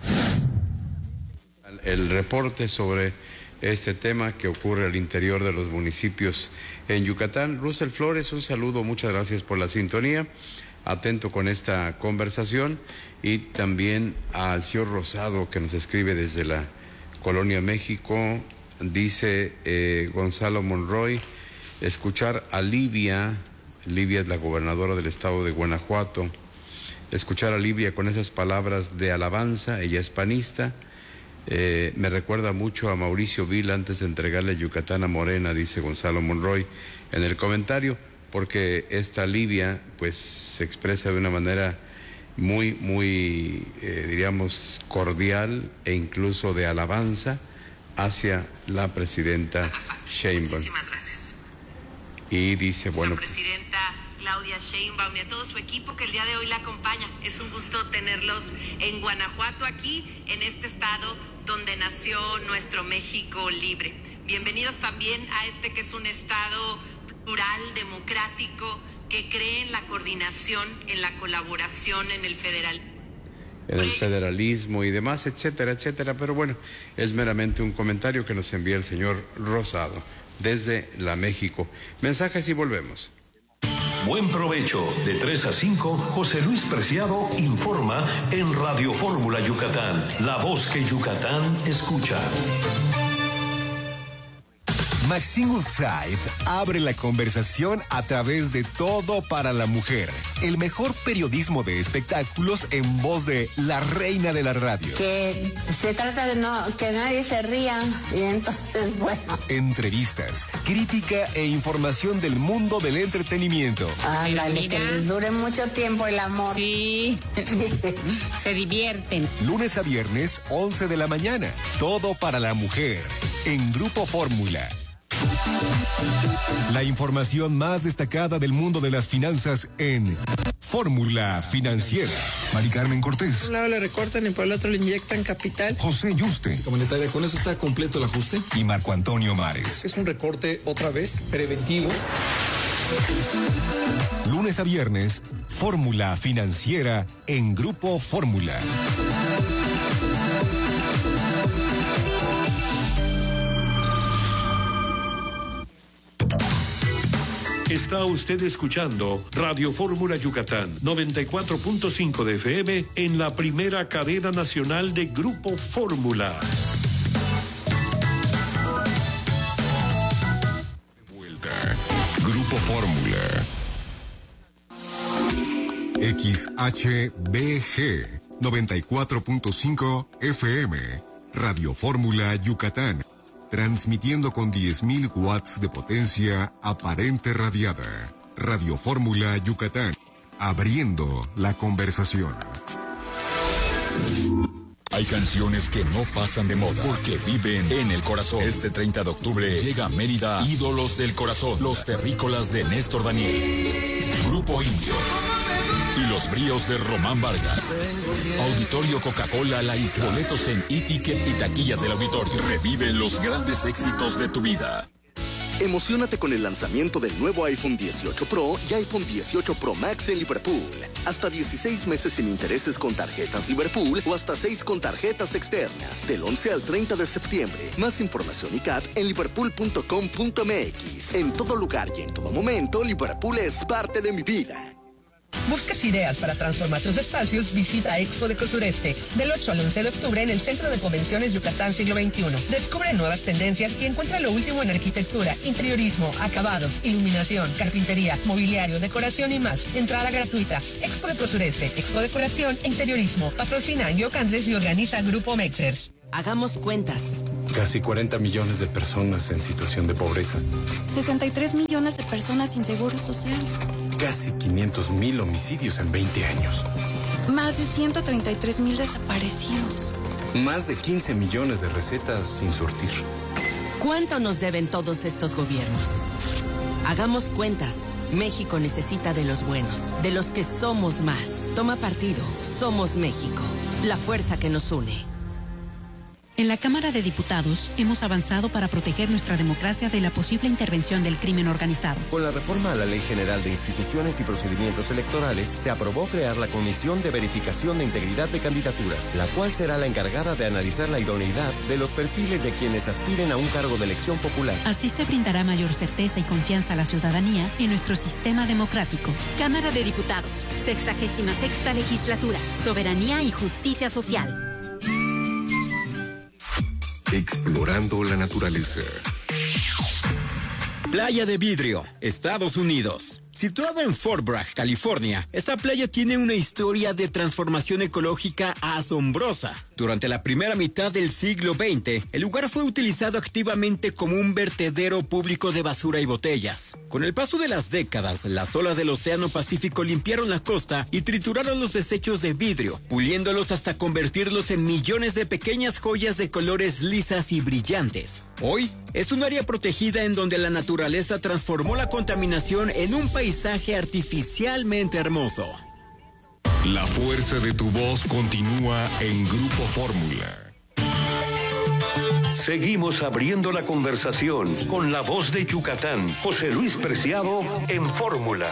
El reporte sobre este tema que ocurre al interior de los municipios en Yucatán. Russell Flores, un saludo, muchas gracias por la sintonía. Atento con esta conversación, y también al señor Rosado, que nos escribe desde la Colonia México. Dice Gonzalo Monroy, escuchar a Livia es la gobernadora del estado de Guanajuato, escuchar a Livia con esas palabras de alabanza, ella es panista, me recuerda mucho a Mauricio Vila antes de entregarle Yucatán a Morena, dice Gonzalo Monroy en el comentario, porque esta Livia pues se expresa de una manera muy, diríamos, cordial e incluso de alabanza hacia la presidenta Sheinbaum. Muchísimas gracias. Y dice, bueno, la presidenta Claudia Sheinbaum y a todo su equipo que el día de hoy la acompaña. Es un gusto tenerlos en Guanajuato, aquí en este estado donde nació nuestro México libre. Bienvenidos también a este que es un estado plural, democrático, que cree en la coordinación, en la colaboración, en el federalismo y demás, etcétera, etcétera. Pero bueno, es meramente un comentario que nos envía el señor Rosado desde la México. Mensajes y volvemos. Buen provecho. De 3 a 5, José Luis Preciado informa en Radio Fórmula Yucatán, la voz que Yucatán escucha. Maxine Woodside abre la conversación a través de Todo para la Mujer, el mejor periodismo de espectáculos en voz de la reina de la radio. Que se trata de que nadie se ría, y entonces, bueno. Entrevistas, crítica e información del mundo del entretenimiento. Ándale, que les dure mucho tiempo el amor. Sí, se divierten. Lunes a viernes, 11 de la mañana. Todo para la Mujer, en Grupo Fórmula. La información más destacada del mundo de las finanzas en Fórmula Financiera. Mari Carmen Cortés. Por un lado le recortan y por el otro le inyectan capital. José Yuste. Comunitaria, ¿con eso está completo el ajuste? Y Marco Antonio Mares. Es un recorte otra vez preventivo. Lunes a viernes, Fórmula Financiera en Grupo Fórmula. Está usted escuchando Radio Fórmula Yucatán, 94.5 de FM en la primera cadena nacional de Grupo Fórmula. Vuelta. Grupo Fórmula. XHBG 94.5 FM. Radio Fórmula Yucatán. transmitiendo con 10.000 watts de potencia aparente radiada. Radio Fórmula Yucatán, abriendo la conversación. Hay canciones que no pasan de moda porque viven en el corazón. Este 30 de octubre llega a Mérida Ídolos del Corazón, los terrícolas de Néstor Daniel, Grupo Indio y los bríos de Román Vargas. Auditorio Coca-Cola La Isla. Boletos en e-ticket y taquillas del auditorio. Revive los grandes éxitos de tu vida. Emociónate con el lanzamiento del nuevo iPhone 18 Pro y iPhone 18 Pro Max en Liverpool. Hasta 16 meses sin intereses con tarjetas Liverpool o hasta 6 con tarjetas externas. Del 11 al 30 de septiembre. Más información y CAT en liverpool.com.mx. En todo lugar y en todo momento, Liverpool es parte de mi vida. ¿Buscas ideas para transformar tus espacios? Visita Expo Decor Sureste del 8 al 11 de octubre en el Centro de Convenciones Yucatán Siglo XXI. Descubre nuevas tendencias y encuentra lo último en arquitectura, interiorismo, acabados, iluminación, carpintería, mobiliario, decoración y más. Entrada gratuita. Expo Decor Sureste, Expo Decoración e Interiorismo. Patrocina Yo Candles y organiza Grupo Mexers. Hagamos cuentas. Casi 40 millones de personas en situación de pobreza. 63 millones de personas sin seguro social. Casi 500,000 homicidios en 20 años. Más de 133,000 desaparecidos. Más de 15 millones de recetas sin surtir. ¿Cuánto nos deben todos estos gobiernos? Hagamos cuentas. México necesita de los buenos, de los que somos más. Toma partido. Somos México. La fuerza que nos une. En la Cámara de Diputados hemos avanzado para proteger nuestra democracia de la posible intervención del crimen organizado. Con la reforma a la Ley General de Instituciones y Procedimientos Electorales, se aprobó crear la Comisión de Verificación de Integridad de Candidaturas, la cual será la encargada de analizar la idoneidad de los perfiles de quienes aspiren a un cargo de elección popular. Así se brindará mayor certeza y confianza a la ciudadanía en nuestro sistema democrático. Cámara de Diputados, 66ª Legislatura, Soberanía y Justicia Social. Explorando la naturaleza. Playa de Vidrio, Estados Unidos. Situada en Fort Bragg, California, esta playa tiene una historia de transformación ecológica asombrosa. Durante la primera mitad del siglo XX, el lugar fue utilizado activamente como un vertedero público de basura y botellas. Con el paso de las décadas, las olas del Océano Pacífico limpiaron la costa y trituraron los desechos de vidrio, puliéndolos hasta convertirlos en millones de pequeñas joyas de colores lisas y brillantes. Hoy, es un área protegida en donde la naturaleza transformó la contaminación en un paisaje artificialmente hermoso. La fuerza de tu voz continúa en Grupo Fórmula. Seguimos abriendo la conversación con la voz de Yucatán, José Luis Preciado en Fórmula.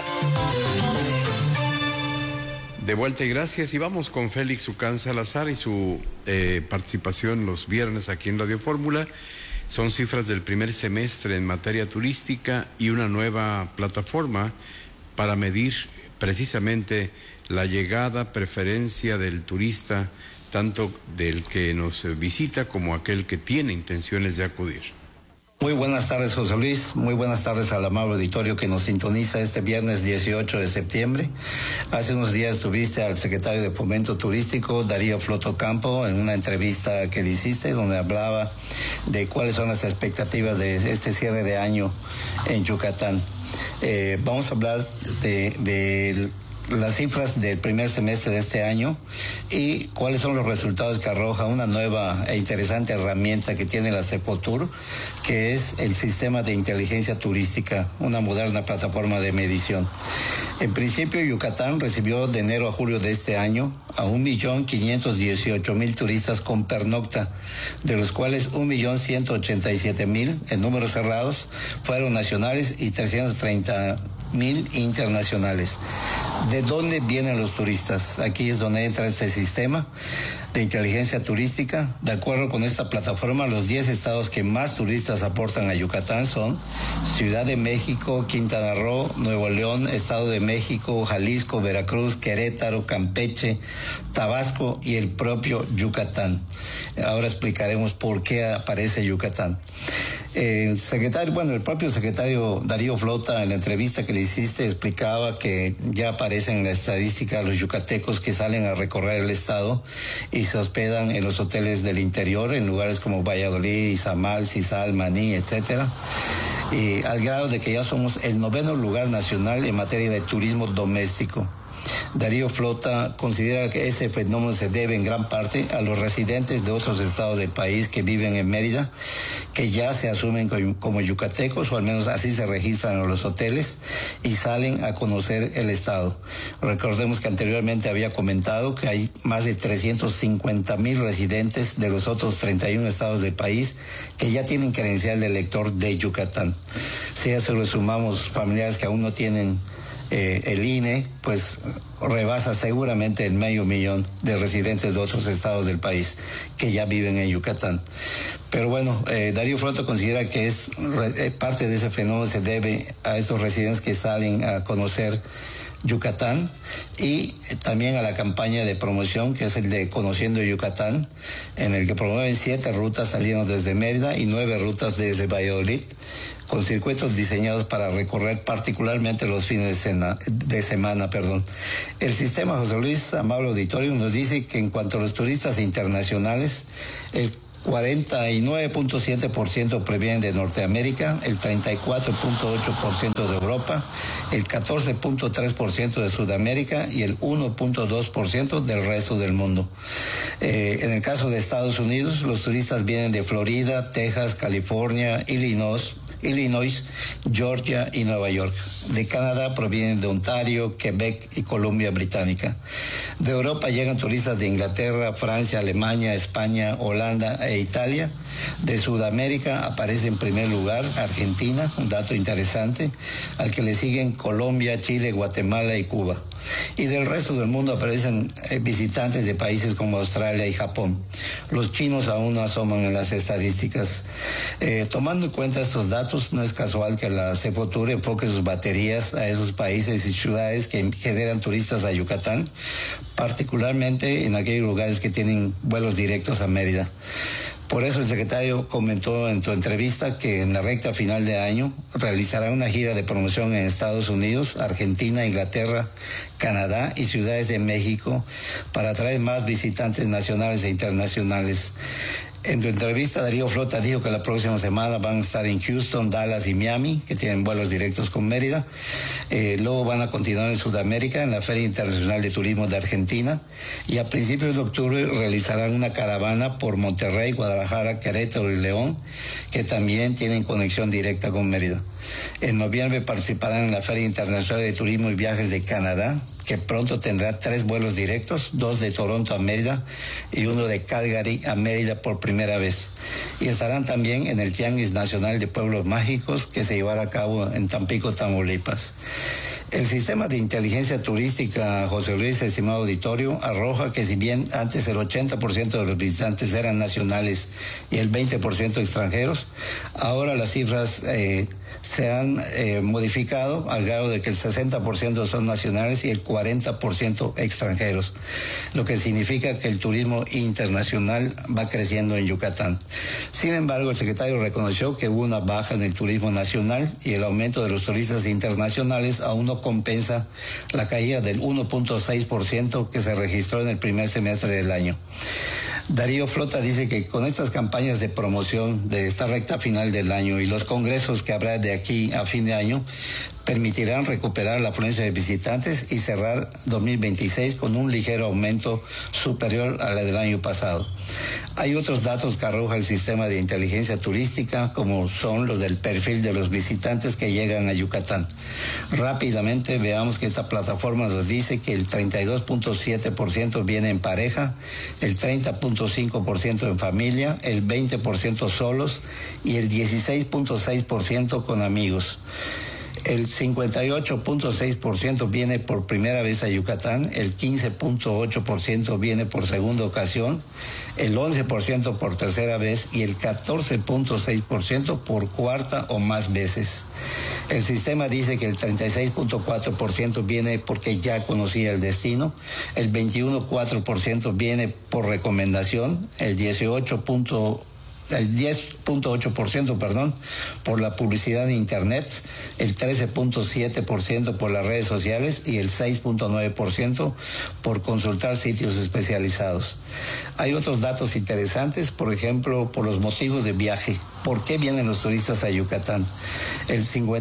De vuelta y gracias. Y vamos con Félix Ucán Salazar y su participación los viernes aquí en Radio Fórmula. Son cifras del primer semestre en materia turística y una nueva plataforma para medir precisamente la llegada, preferencia del turista, tanto del que nos visita como aquel que tiene intenciones de acudir. Muy buenas tardes, José Luis. Muy buenas tardes al amable auditorio que nos sintoniza este viernes 18 de septiembre. Hace unos días tuviste al secretario de Fomento Turístico, Darío Floto Campo, en una entrevista que le hiciste, donde hablaba de cuáles son las expectativas de este cierre de año en Yucatán. Vamos a hablar de las cifras del primer semestre de este año y cuáles son los resultados que arroja una nueva e interesante herramienta que tiene la CEPOTUR, que es el Sistema de Inteligencia Turística, una moderna plataforma de medición. En principio, Yucatán recibió de enero a julio de este año a 1.518.000 turistas con pernocta, de los cuales 1.187.000 en números cerrados fueron nacionales y 330.000 internacionales. ¿De dónde vienen los turistas? Aquí es donde entra este sistema de inteligencia turística. De acuerdo con esta plataforma, los 10 estados que más turistas aportan a Yucatán son Ciudad de México, Quintana Roo, Nuevo León, Estado de México, Jalisco, Veracruz, Querétaro, Campeche, Tabasco y el propio Yucatán. Ahora explicaremos por qué aparece Yucatán. El propio secretario Darío Flota, en la entrevista que le hiciste, explicaba que ya aparecen en la estadística los yucatecos que salen a recorrer el estado y se hospedan en los hoteles del interior, en lugares como Valladolid, Izamal, Sisal, Maní, etcétera. Al grado de que ya somos el 9º lugar nacional en materia de turismo doméstico. Darío Flota considera que ese fenómeno se debe en gran parte a los residentes de otros estados del país que viven en Mérida, que ya se asumen como yucatecos, o al menos así se registran en los hoteles, y salen a conocer el estado. Recordemos que anteriormente había comentado que hay más de 350,000 residentes de los otros 31 estados del país que ya tienen credencial de elector de Yucatán. Si a eso le sumamos familiares que aún no tienen el INE, pues rebasa seguramente el 500,000 de residentes de otros estados del país que ya viven en Yucatán. Pero bueno, Darío Flota considera que parte de ese fenómeno se debe a estos residentes que salen a conocer Yucatán, y también a la campaña de promoción que es el de Conociendo Yucatán, en el que promueven 7 rutas saliendo desde Mérida y 9 rutas desde Valladolid, con circuitos diseñados para recorrer particularmente los fines de semana. El sistema José Luis, amable auditorio, nos dice que en cuanto a los turistas internacionales, el 49.7% provienen de Norteamérica, el 34.8% de Europa, el 14.3% de Sudamérica y el 1.2% del resto del mundo. En el caso de Estados Unidos, los turistas vienen de Florida, Texas, California, Illinois, Georgia y Nueva York. De Canadá provienen de Ontario, Quebec y Columbia Británica. De Europa llegan turistas de Inglaterra, Francia, Alemania, España, Holanda e Italia. De Sudamérica aparece en primer lugar Argentina, un dato interesante, al que le siguen Colombia, Chile, Guatemala y Cuba. Y del resto del mundo aparecen visitantes de países como Australia y Japón. Los chinos aún no asoman en las estadísticas. Tomando en cuenta estos datos, no es casual que la Cefotur enfoque sus baterías a esos países y ciudades que generan turistas a Yucatán, particularmente en aquellos lugares que tienen vuelos directos a Mérida. Por eso el secretario comentó en tu entrevista que en la recta final de año realizará una gira de promoción en Estados Unidos, Argentina, Inglaterra, Canadá y ciudades de México para atraer más visitantes nacionales e internacionales. En tu entrevista, Darío Flota dijo que la próxima semana van a estar en Houston, Dallas y Miami, que tienen vuelos directos con Mérida. Luego van a continuar en Sudamérica, en la Feria Internacional de Turismo de Argentina. Y a principios de octubre realizarán una caravana por Monterrey, Guadalajara, Querétaro y León, que también tienen conexión directa con Mérida. En noviembre participarán en la Feria Internacional de Turismo y Viajes de Canadá, que pronto tendrá 3 vuelos directos, 2 de Toronto a Mérida y 1 de Calgary a Mérida por primera vez. Y estarán también en el Tianguis Nacional de Pueblos Mágicos, que se llevará a cabo en Tampico, Tamaulipas. El sistema de inteligencia turística, José Luis, estimado auditorio, arroja que si bien antes el 80% de los visitantes eran nacionales y el 20% extranjeros, ahora las cifras se han modificado al grado de que el 60% son nacionales y el 40% extranjeros, lo que significa que el turismo internacional va creciendo en Yucatán. Sin embargo, el secretario reconoció que hubo una baja en el turismo nacional y el aumento de los turistas internacionales aún no compensa la caída del 1.6% que se registró en el primer semestre del año. Darío Flota dice que con estas campañas de promoción de esta recta final del año y los congresos que habrá de aquí a fin de año, permitirán recuperar la afluencia de visitantes y cerrar 2026 con un ligero aumento superior a la del año pasado. Hay otros datos que arroja el sistema de inteligencia turística, como son los del perfil de los visitantes que llegan a Yucatán. Rápidamente veamos que esta plataforma nos dice que el 32.7% viene en pareja, el 30.5% en familia, el 20% solos y el 16.6% con amigos. El 58.6% viene por primera vez a Yucatán, el 15.8% viene por segunda ocasión, el 11% por tercera vez y el 14.6% por cuarta o más veces. El sistema dice que el 36.4% viene porque ya conocía el destino, el 21.4% viene por recomendación, el 18.1% el 10.8%, por la publicidad en Internet, el 13.7% por las redes sociales y el 6.9% por consultar sitios especializados. Hay otros datos interesantes, por ejemplo, por los motivos de viaje. ¿Por qué vienen los turistas a Yucatán? El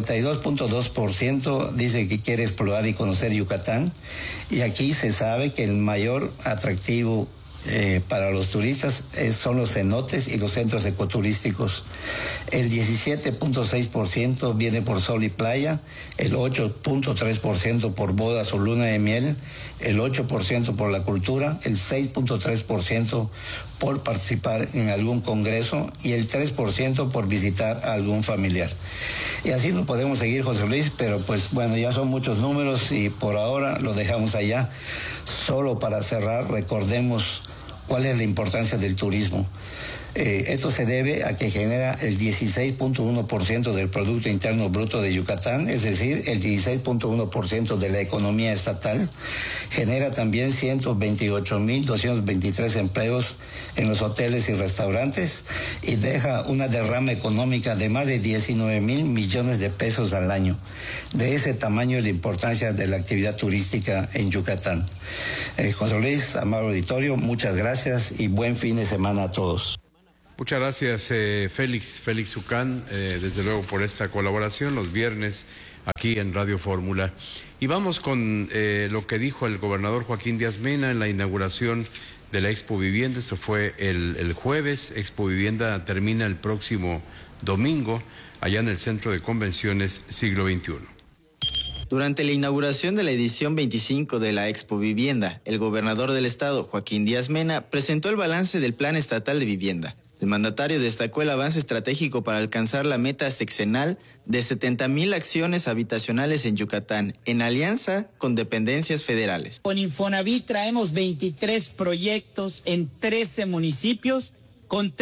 52.2% dice que quiere explorar y conocer Yucatán, y aquí se sabe que el mayor atractivo para los turistas son los cenotes y los centros ecoturísticos. El 17.6% viene por sol y playa, el 8.3% por bodas o luna de miel, el 8% por la cultura, el 6.3% por participar en algún congreso y el 3% por visitar a algún familiar. Y así no podemos seguir, José Luis, pero pues bueno, ya son muchos números y por ahora lo dejamos allá. Solo para cerrar, recordemos cuál es la importancia del turismo. Esto se debe a que genera el 16.1% del Producto Interno Bruto de Yucatán, es decir, el 16.1% de la economía estatal. Genera también 128.223 empleos en los hoteles y restaurantes y deja una derrama económica de más de 19,000 millones de pesos al año. De ese tamaño es la importancia de la actividad turística en Yucatán. José Luis, amable auditorio, muchas gracias y buen fin de semana a todos. Muchas gracias, Félix Ucán, desde luego por esta colaboración los viernes aquí en Radio Fórmula. Y vamos con lo que dijo el gobernador Joaquín Díaz Mena en la inauguración de la Expo Vivienda. Esto fue el jueves. Expo Vivienda termina el próximo domingo allá en el Centro de Convenciones Siglo XXI. Durante la inauguración de la edición 25 de la Expo Vivienda, el gobernador del estado, Joaquín Díaz Mena, presentó el balance del Plan Estatal de Vivienda. El mandatario destacó el avance estratégico para alcanzar la meta sexenal de 70,000 acciones habitacionales en Yucatán, en alianza con dependencias federales. Con Infonavit traemos 23 proyectos en 13 municipios con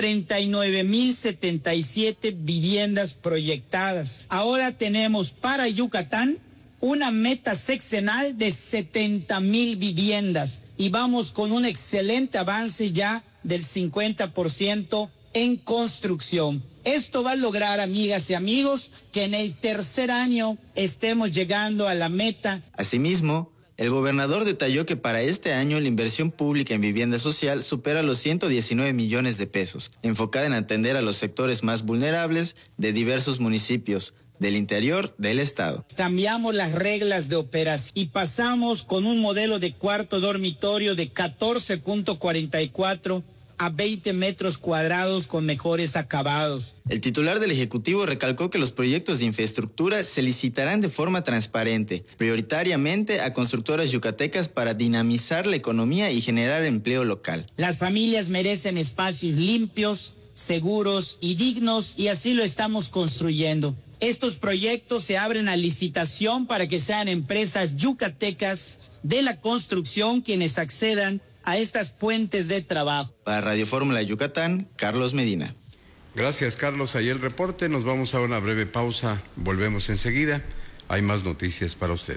39,077 viviendas proyectadas. Ahora tenemos para Yucatán una meta sexenal de 70,000 viviendas y vamos con un excelente avance ya del 50% en construcción. Esto va a lograr, amigas y amigos, que en el tercer año estemos llegando a la meta. Asimismo, el gobernador detalló que para este año la inversión pública en vivienda social supera los 119 millones de pesos, enfocada en atender a los sectores más vulnerables de diversos municipios del interior del estado. Cambiamos las reglas de operación y pasamos con un modelo de cuarto dormitorio de 14.44 a 20 metros cuadrados con mejores acabados. El titular del Ejecutivo recalcó que los proyectos de infraestructura se licitarán de forma transparente, prioritariamente a constructoras yucatecas para dinamizar la economía y generar empleo local. Las familias merecen espacios limpios, seguros y dignos, y así lo estamos construyendo. Estos proyectos se abren a licitación para que sean empresas yucatecas de la construcción quienes accedan a estas fuentes de trabajo. Para Radio Fórmula Yucatán, Carlos Medina. Gracias, Carlos. Ahí el reporte. Nos vamos a una breve pausa. Volvemos enseguida. Hay más noticias para usted.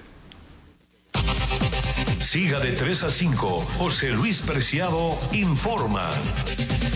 Siga de 3 a 5. José Luis Preciado informa.